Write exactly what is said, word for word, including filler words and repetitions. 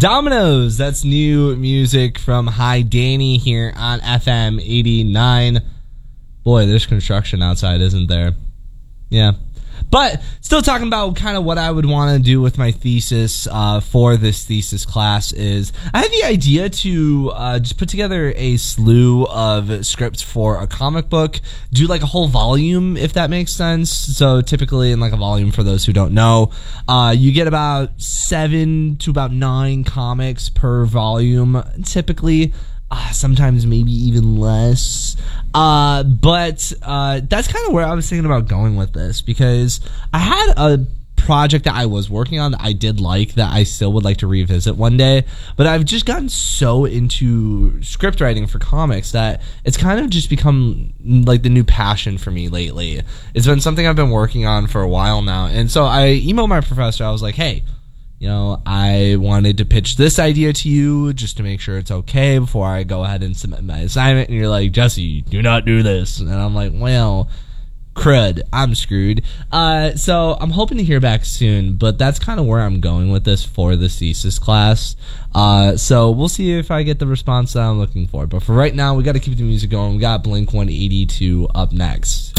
Dominoes, that's new music from Hi Danny here on F M eighty-nine. Boy, there's construction outside, isn't there? Yeah. But still talking about kind of what I would want to do with my thesis uh, for this thesis class is I had the idea to uh, just put together a slew of scripts for a comic book, do like a whole volume, if that makes sense. So typically in like a volume, for those who don't know, uh, you get about seven to about nine comics per volume, typically. Uh, sometimes maybe even less. Uh, but uh, that's kind of where I was thinking about going with this, because I had a project that I was working on that I did like, that I still would like to revisit one day. But I've just gotten so into script writing for comics that it's kind of just become like the new passion for me lately. It's been something I've been working on for a while now. And so I emailed my professor. I was like, hey, you know, I wanted to pitch this idea to you just to make sure it's okay before I go ahead and submit my assignment. And you're like, Jesse, do not do this. And I'm like, well, crud, I'm screwed. Uh, so I'm hoping to hear back soon, but that's kind of where I'm going with this for the thesis class. Uh, so we'll see if I get the response that I'm looking for. But for right now, we got to keep the music going. We got Blink one eighty-two up next.